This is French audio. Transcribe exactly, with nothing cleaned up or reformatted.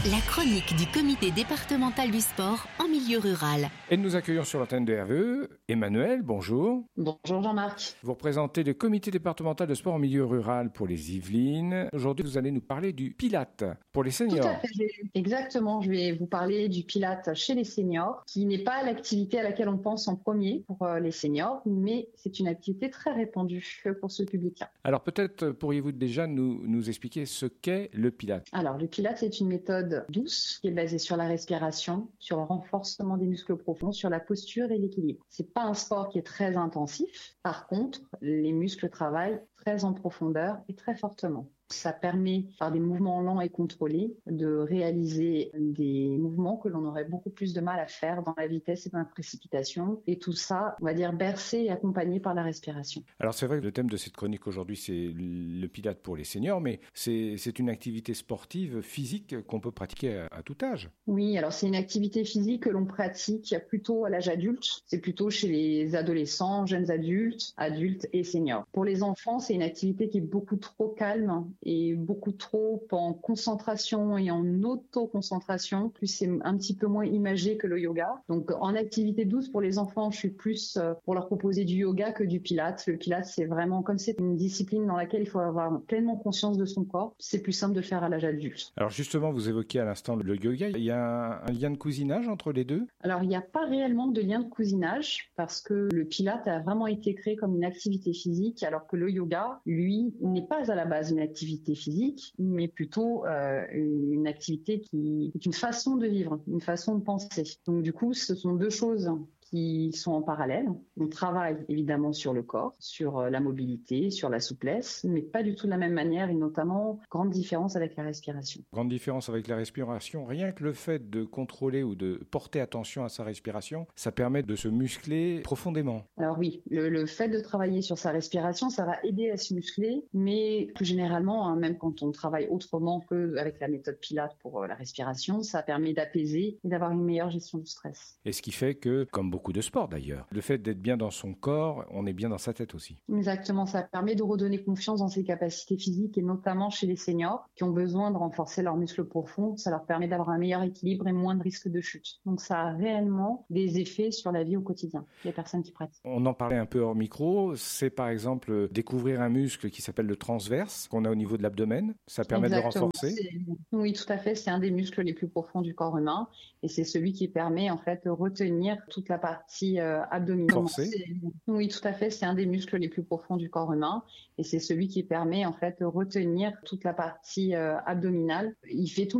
La chronique du comité départemental du sport en milieu rural. Et nous accueillons sur l'antenne de R V E Emmanuel, bonjour. Bonjour Jean-Marc. Vous représentez le comité départemental de sport en milieu rural pour les Yvelines. Aujourd'hui, vous allez nous parler du Pilate pour les seniors. Tout à fait, exactement. Je vais vous parler du Pilate chez les seniors, qui n'est pas l'activité à laquelle on pense en premier pour les seniors, mais c'est une activité très répandue pour ce public-là. Alors peut-être pourriez-vous déjà nous, nous expliquer ce qu'est le Pilate? Alors le Pilate, c'est une méthode douce qui est basée sur la respiration, sur le renforcement des muscles profonds, sur la posture et l'équilibre. C'est pas un sport qui est très intensif. Par contre, les muscles travaillent très en profondeur et très fortement. Ça permet, par des mouvements lents et contrôlés, de réaliser des mouvements que l'on aurait beaucoup plus de mal à faire dans la vitesse et dans la précipitation. Et tout ça, on va dire, bercé et accompagné par la respiration. Alors c'est vrai que le thème de cette chronique aujourd'hui, c'est le Pilate pour les seniors, mais c'est, c'est une activité sportive, physique, qu'on peut pratiquer à, à tout âge. Oui, alors c'est une activité physique que l'on pratique plutôt à l'âge adulte. C'est plutôt chez les adolescents, jeunes adultes, adultes et seniors. Pour les enfants, c'est une activité qui est beaucoup trop calme et beaucoup trop en concentration et en auto-concentration. Plus c'est un petit peu moins imagé que le yoga. Donc en activité douce pour les enfants, je suis plus pour leur proposer du yoga que du Pilate. Le Pilate, c'est vraiment, comme c'est une discipline dans laquelle il faut avoir pleinement conscience de son corps, c'est plus simple de le faire à l'âge adulte. Alors justement, vous évoquiez à l'instant le yoga. Il y a un lien de cousinage entre les deux? Alors il n'y a pas réellement de lien de cousinage parce que le Pilate a vraiment été créé comme une activité physique alors que le yoga, lui, n'est pas à la base une activité physique, mais plutôt euh, une activité qui est une façon de vivre, une façon de penser. Donc du coup, ce sont deux choses qui sont en parallèle. On travaille évidemment sur le corps, sur la mobilité, sur la souplesse, mais pas du tout de la même manière et notamment grande différence avec la respiration. Grande différence avec la respiration. Rien que le fait de contrôler ou de porter attention à sa respiration, ça permet de se muscler profondément. Alors oui, le, le fait de travailler sur sa respiration, ça va aider à se muscler, mais plus généralement, hein, même quand on travaille autrement qu'avec la méthode Pilate pour euh, la respiration, ça permet d'apaiser et d'avoir une meilleure gestion du stress. Et ce qui fait que, comme beaucoup de sports d'ailleurs, le fait d'être bien dans son corps, on est bien dans sa tête aussi. Exactement, ça permet de redonner confiance dans ses capacités physiques et notamment chez les seniors qui ont besoin de renforcer leurs muscles profonds. Ça leur permet d'avoir un meilleur équilibre et moins de risques de chute. Donc ça a réellement des effets sur la vie au quotidien, les personnes qui pratiquent. On en parlait un peu hors micro, c'est par exemple découvrir un muscle qui s'appelle le transverse, qu'on a au niveau de l'abdomen. Ça permet Exactement. de le renforcer. C'est... Oui, tout à fait. C'est un des muscles les plus profonds du corps humain et c'est celui qui permet en fait de retenir toute la partie euh, abdominale. Oui, tout à fait. C'est un des muscles les plus profonds du corps humain et c'est celui qui permet en fait de retenir toute la partie euh, abdominale. Il fait tout